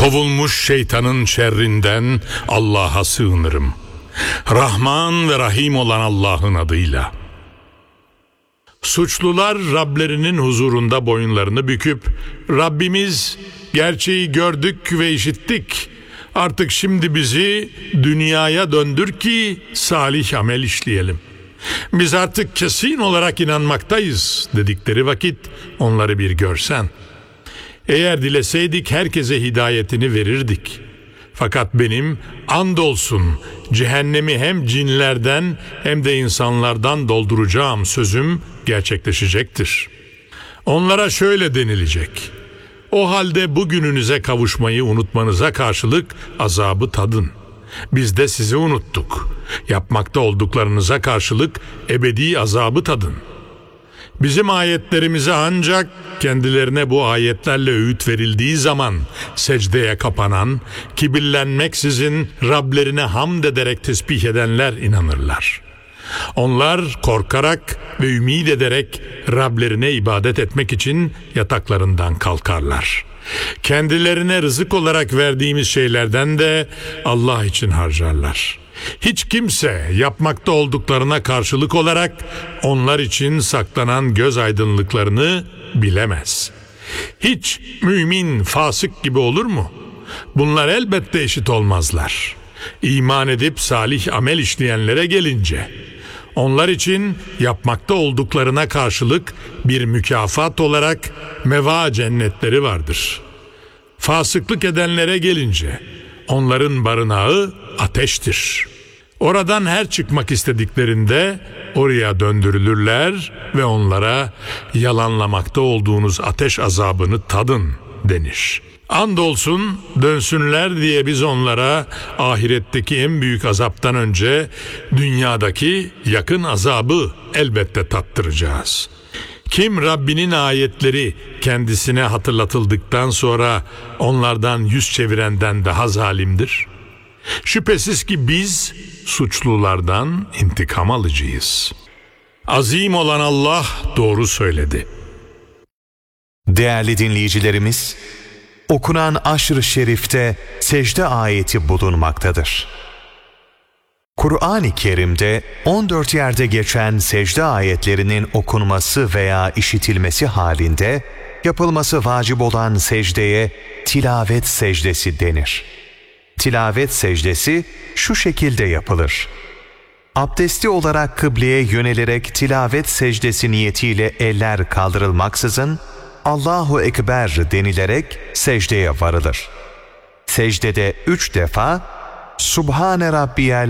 Kovulmuş şeytanın şerrinden Allah'a sığınırım. Rahman ve Rahim olan Allah'ın adıyla. Suçlular Rablerinin huzurunda boyunlarını büküp, Rabbimiz, gerçeği gördük ve işittik. Artık şimdi bizi dünyaya döndür ki salih amel işleyelim. Biz artık kesin olarak inanmaktayız dedikleri vakit onları bir görsen. Eğer dileseydik herkese hidayetini verirdik. Fakat benim andolsun cehennemi hem cinlerden hem de insanlardan dolduracağım sözüm gerçekleşecektir. Onlara şöyle denilecek: o halde bugününüze kavuşmayı unutmanıza karşılık azabı tadın. Biz de sizi unuttuk. Yapmakta olduklarınıza karşılık ebedi azabı tadın. Bizim ayetlerimize ancak kendilerine bu ayetlerle öğüt verildiği zaman secdeye kapanan, kibirlenmeksizin Rablerine hamd ederek tesbih edenler inanırlar. Onlar korkarak ve ümid ederek Rablerine ibadet etmek için yataklarından kalkarlar. Kendilerine rızık olarak verdiğimiz şeylerden de Allah için harcarlar. Hiç kimse yapmakta olduklarına karşılık olarak onlar için saklanan göz aydınlıklarını bilemez. Hiç mümin fasık gibi olur mu? Bunlar elbette eşit olmazlar. İman edip salih amel işleyenlere gelince, onlar için yapmakta olduklarına karşılık bir mükafat olarak meva cennetleri vardır. Fasıklık edenlere gelince, onların barınağı ateştir. Oradan her çıkmak istediklerinde oraya döndürülürler ve onlara yalanlamakta olduğunuz ateş azabını tadın denir. Andolsun dönsünler diye biz onlara ahiretteki en büyük azaptan önce dünyadaki yakın azabı elbette tattıracağız. Kim Rabbinin ayetleri kendisine hatırlatıldıktan sonra onlardan yüz çevirenden daha zalimdir? Şüphesiz ki biz suçlulardan intikam alıcıyız. Azim olan Allah doğru söyledi. Değerli dinleyicilerimiz, okunan Aşr-ı Şerif'te secde ayeti bulunmaktadır. Kur'an-ı Kerim'de 14 yerde geçen secde ayetlerinin okunması veya işitilmesi halinde yapılması vacip olan secdeye tilavet secdesi denir. Tilavet secdesi şu şekilde yapılır: abdestli olarak kıbleye yönelerek tilavet secdesi niyetiyle eller kaldırılmaksızın Allahu Ekber denilerek secdeye varılır. Secdede 3 defa Subhane Rabbiyel